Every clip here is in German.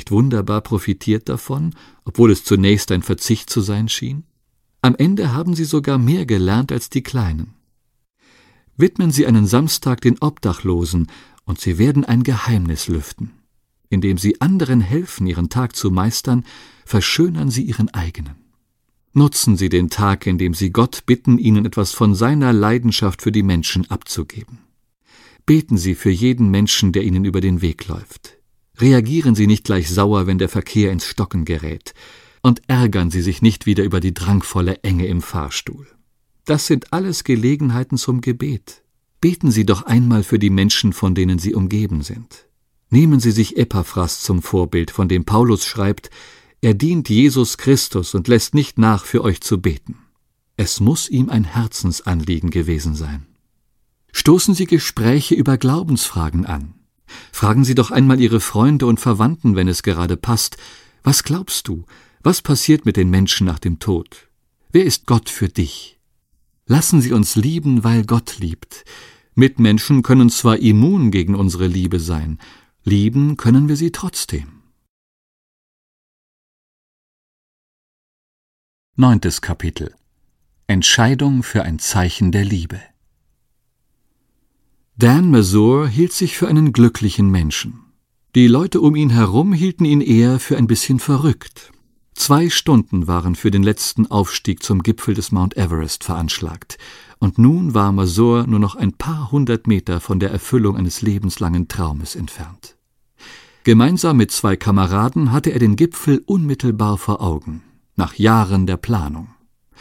nicht wunderbar profitiert davon, obwohl es zunächst ein Verzicht zu sein schien? Am Ende haben sie sogar mehr gelernt als die Kleinen. Widmen Sie einen Samstag den Obdachlosen, und Sie werden ein Geheimnis lüften. Indem Sie anderen helfen, ihren Tag zu meistern, verschönern Sie Ihren eigenen. Nutzen Sie den Tag, indem Sie Gott bitten, Ihnen etwas von seiner Leidenschaft für die Menschen abzugeben. Beten Sie für jeden Menschen, der Ihnen über den Weg läuft. Reagieren Sie nicht gleich sauer, wenn der Verkehr ins Stocken gerät. Und ärgern Sie sich nicht wieder über die drangvolle Enge im Fahrstuhl. Das sind alles Gelegenheiten zum Gebet. Beten Sie doch einmal für die Menschen, von denen Sie umgeben sind. Nehmen Sie sich Epaphras zum Vorbild, von dem Paulus schreibt: Er dient Jesus Christus und lässt nicht nach, für euch zu beten. Es muss ihm ein Herzensanliegen gewesen sein. Stoßen Sie Gespräche über Glaubensfragen an. Fragen Sie doch einmal Ihre Freunde und Verwandten, wenn es gerade passt: Was glaubst du? Was passiert mit den Menschen nach dem Tod? Wer ist Gott für dich? Lassen Sie uns lieben, weil Gott liebt. Mitmenschen können zwar immun gegen unsere Liebe sein, lieben können wir sie trotzdem. 9. Kapitel. Entscheidung für ein Zeichen der Liebe. Dan Mazur hielt sich für einen glücklichen Menschen. Die Leute um ihn herum hielten ihn eher für ein bisschen verrückt. 2 Stunden waren für den letzten Aufstieg zum Gipfel des Mount Everest veranschlagt, und nun war Mazur nur noch ein paar 100 Meter von der Erfüllung eines lebenslangen Traumes entfernt. Gemeinsam mit 2 Kameraden hatte er den Gipfel unmittelbar vor Augen, nach Jahren der Planung.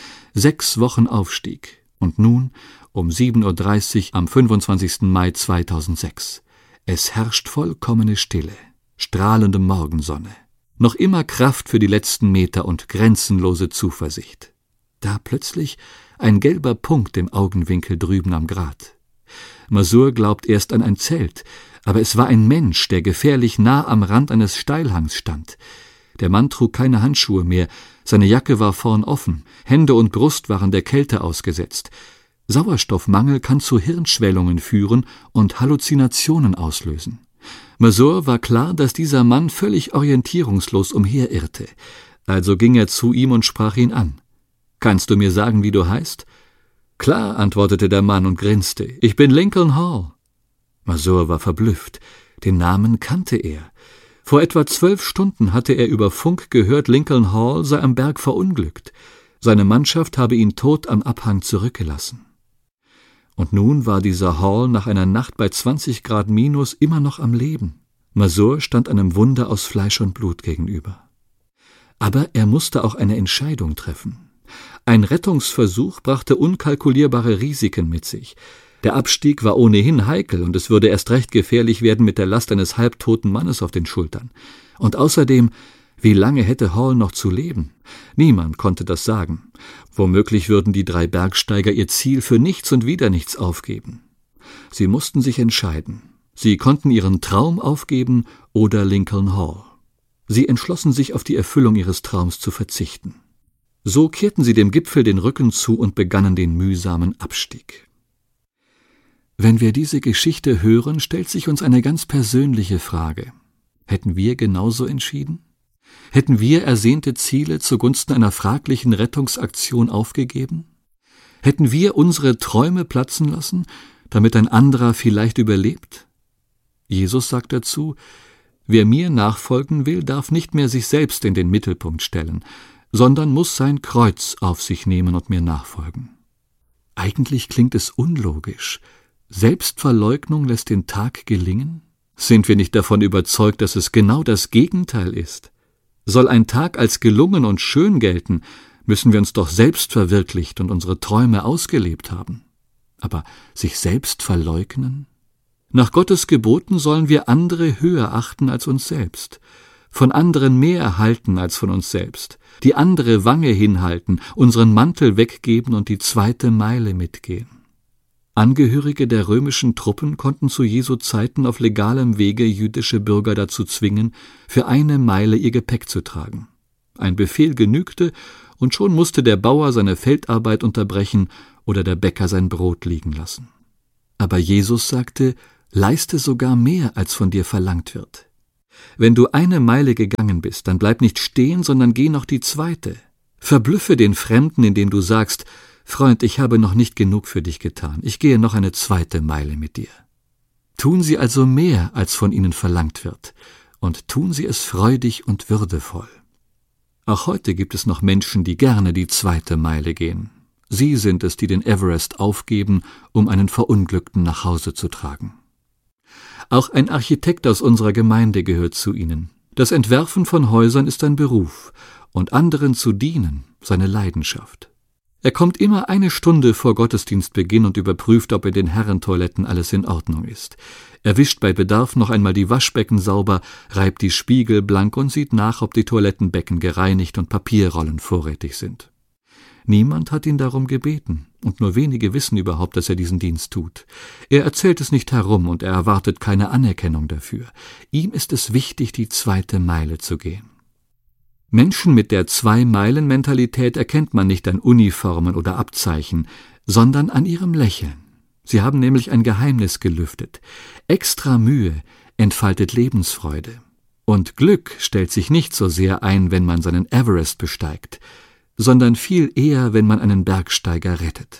6 Wochen Aufstieg, und nun um 7:30 Uhr am 25. Mai 2006. Es herrscht vollkommene Stille, strahlende Morgensonne. Noch immer Kraft für die letzten Meter und grenzenlose Zuversicht. Da plötzlich ein gelber Punkt im Augenwinkel drüben am Grat. Mazur glaubt erst an ein Zelt, aber es war ein Mensch, der gefährlich nah am Rand eines Steilhangs stand. Der Mann trug keine Handschuhe mehr, seine Jacke war vorn offen, Hände und Brust waren der Kälte ausgesetzt. Sauerstoffmangel kann zu Hirnschwellungen führen und Halluzinationen auslösen. Mazur war klar, dass dieser Mann völlig orientierungslos umherirrte. Also ging er zu ihm und sprach ihn an. »Kannst du mir sagen, wie du heißt?« »Klar«, antwortete der Mann und grinste. »Ich bin Lincoln Hall.« Mazur war verblüfft. Den Namen kannte er. Vor etwa 12 Stunden hatte er über Funk gehört, Lincoln Hall sei am Berg verunglückt. Seine Mannschaft habe ihn tot am Abhang zurückgelassen. Und nun war dieser Hall nach einer Nacht bei 20 Grad minus immer noch am Leben. Mazur stand einem Wunder aus Fleisch und Blut gegenüber. Aber er musste auch eine Entscheidung treffen. Ein Rettungsversuch brachte unkalkulierbare Risiken mit sich. Der Abstieg war ohnehin heikel, und es würde erst recht gefährlich werden mit der Last eines halbtoten Mannes auf den Schultern. Und außerdem, wie lange hätte Hall noch zu leben? Niemand konnte das sagen. Womöglich würden die 3 Bergsteiger ihr Ziel für nichts und wieder nichts aufgeben. Sie mussten sich entscheiden. Sie konnten ihren Traum aufgeben oder Lincoln Hall. Sie entschlossen sich, auf die Erfüllung ihres Traums zu verzichten. So kehrten sie dem Gipfel den Rücken zu und begannen den mühsamen Abstieg. Wenn wir diese Geschichte hören, stellt sich uns eine ganz persönliche Frage. Hätten wir genauso entschieden? Hätten wir ersehnte Ziele zugunsten einer fraglichen Rettungsaktion aufgegeben? Hätten wir unsere Träume platzen lassen, damit ein anderer vielleicht überlebt? Jesus sagt dazu: Wer mir nachfolgen will, darf nicht mehr sich selbst in den Mittelpunkt stellen, sondern muss sein Kreuz auf sich nehmen und mir nachfolgen. Eigentlich klingt es unlogisch. Selbstverleugnung lässt den Tag gelingen? Sind wir nicht davon überzeugt, dass es genau das Gegenteil ist? Soll ein Tag als gelungen und schön gelten, müssen wir uns doch selbst verwirklicht und unsere Träume ausgelebt haben. Aber sich selbst verleugnen? Nach Gottes Geboten sollen wir andere höher achten als uns selbst, von anderen mehr erhalten als von uns selbst, die andere Wange hinhalten, unseren Mantel weggeben und die 2. Meile mitgehen. Angehörige der römischen Truppen konnten zu Jesu Zeiten auf legalem Wege jüdische Bürger dazu zwingen, für 1 Meile ihr Gepäck zu tragen. Ein Befehl genügte, und schon musste der Bauer seine Feldarbeit unterbrechen oder der Bäcker sein Brot liegen lassen. Aber Jesus sagte: Leiste sogar mehr, als von dir verlangt wird. Wenn du 1 Meile gegangen bist, dann bleib nicht stehen, sondern geh noch die 2. Verblüffe den Fremden, indem du sagst: Freund, ich habe noch nicht genug für dich getan, ich gehe noch eine 2. Meile mit dir. Tun sie also mehr, als von ihnen verlangt wird, und tun sie es freudig und würdevoll. Auch heute gibt es noch Menschen, die gerne die 2. Meile gehen. Sie sind es, die den Everest aufgeben, um einen Verunglückten nach Hause zu tragen. Auch ein Architekt aus unserer Gemeinde gehört zu ihnen. Das Entwerfen von Häusern ist sein Beruf, und anderen zu dienen seine Leidenschaft. Er kommt immer 1 Stunde vor Gottesdienstbeginn und überprüft, ob in den Herrentoiletten alles in Ordnung ist. Er wischt bei Bedarf noch einmal die Waschbecken sauber, reibt die Spiegel blank und sieht nach, ob die Toilettenbecken gereinigt und Papierrollen vorrätig sind. Niemand hat ihn darum gebeten, und nur wenige wissen überhaupt, dass er diesen Dienst tut. Er erzählt es nicht herum und er erwartet keine Anerkennung dafür. Ihm ist es wichtig, die 2. Meile zu gehen. Menschen mit der 2-Meilen-Mentalität erkennt man nicht an Uniformen oder Abzeichen, sondern an ihrem Lächeln. Sie haben nämlich ein Geheimnis gelüftet. Extra Mühe entfaltet Lebensfreude. Und Glück stellt sich nicht so sehr ein, wenn man seinen Everest besteigt, sondern viel eher, wenn man einen Bergsteiger rettet.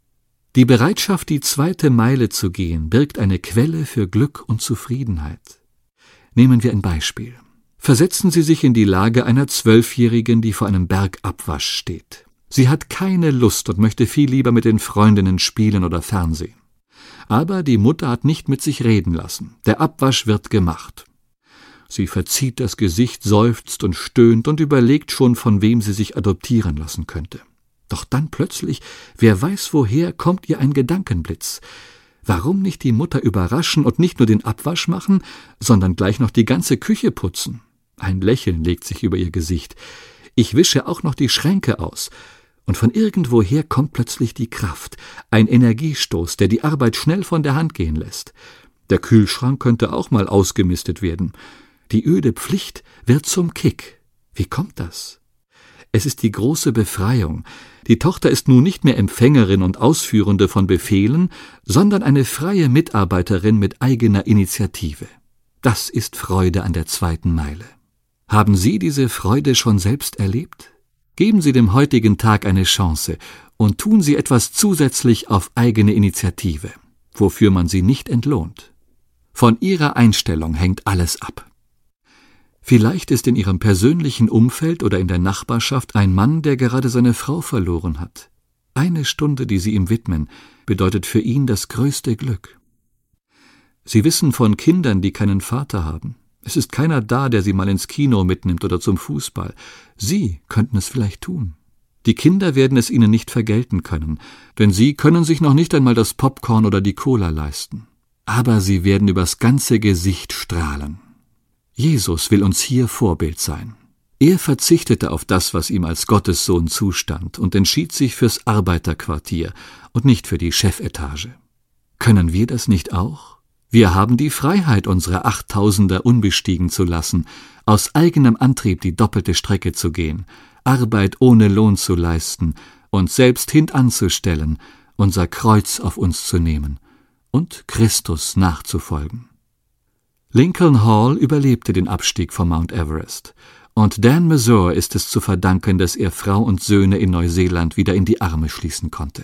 Die Bereitschaft, die 2. Meile zu gehen, birgt eine Quelle für Glück und Zufriedenheit. Nehmen wir ein Beispiel. Versetzen Sie sich in die Lage einer 12-Jährigen, die vor einem Bergabwasch steht. Sie hat keine Lust und möchte viel lieber mit den Freundinnen spielen oder Fernsehen. Aber die Mutter hat nicht mit sich reden lassen. Der Abwasch wird gemacht. Sie verzieht das Gesicht, seufzt und stöhnt und überlegt schon, von wem sie sich adoptieren lassen könnte. Doch dann plötzlich, wer weiß woher, kommt ihr ein Gedankenblitz. Warum nicht die Mutter überraschen und nicht nur den Abwasch machen, sondern gleich noch die ganze Küche putzen? Ein Lächeln legt sich über ihr Gesicht. Ich wische auch noch die Schränke aus. Und von irgendwoher kommt plötzlich die Kraft, ein Energiestoß, der die Arbeit schnell von der Hand gehen lässt. Der Kühlschrank könnte auch mal ausgemistet werden. Die öde Pflicht wird zum Kick. Wie kommt das? Es ist die große Befreiung. Die Tochter ist nun nicht mehr Empfängerin und Ausführende von Befehlen, sondern eine freie Mitarbeiterin mit eigener Initiative. Das ist Freude an der 2. Meile. Haben Sie diese Freude schon selbst erlebt? Geben Sie dem heutigen Tag eine Chance und tun Sie etwas zusätzlich auf eigene Initiative, wofür man Sie nicht entlohnt. Von Ihrer Einstellung hängt alles ab. Vielleicht ist in Ihrem persönlichen Umfeld oder in der Nachbarschaft ein Mann, der gerade seine Frau verloren hat. 1 Stunde, die Sie ihm widmen, bedeutet für ihn das größte Glück. Sie wissen von Kindern, die keinen Vater haben. Es ist keiner da, der sie mal ins Kino mitnimmt oder zum Fußball. Sie könnten es vielleicht tun. Die Kinder werden es ihnen nicht vergelten können, denn sie können sich noch nicht einmal das Popcorn oder die Cola leisten. Aber sie werden übers ganze Gesicht strahlen. Jesus will uns hier Vorbild sein. Er verzichtete auf das, was ihm als Gottessohn zustand, und entschied sich fürs Arbeiterquartier und nicht für die Chefetage. Können wir das nicht auch? Wir haben die Freiheit, unsere 8000er unbestiegen zu lassen, aus eigenem Antrieb die doppelte Strecke zu gehen, Arbeit ohne Lohn zu leisten, uns selbst hintanzustellen, unser Kreuz auf uns zu nehmen und Christus nachzufolgen. Lincoln Hall überlebte den Abstieg vom Mount Everest, und Dan Mazur ist es zu verdanken, dass er Frau und Söhne in Neuseeland wieder in die Arme schließen konnte.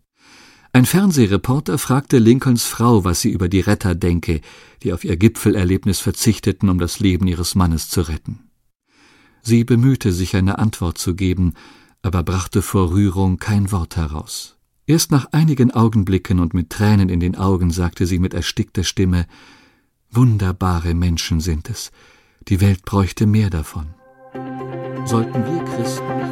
Ein Fernsehreporter fragte Lincolns Frau, was sie über die Retter denke, die auf ihr Gipfelerlebnis verzichteten, um das Leben ihres Mannes zu retten. Sie bemühte sich, eine Antwort zu geben, aber brachte vor Rührung kein Wort heraus. Erst nach einigen Augenblicken und mit Tränen in den Augen sagte sie mit erstickter Stimme: »Wunderbare Menschen sind es. Die Welt bräuchte mehr davon.« Sollten wir Christen